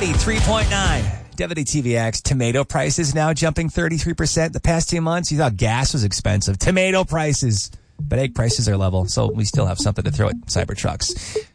93.9 WTVX. Tomato prices now jumping 33%. The past 2 months, you thought gas was expensive. Tomato prices. But egg prices are level, so we still have something to throw at Cybertrucks.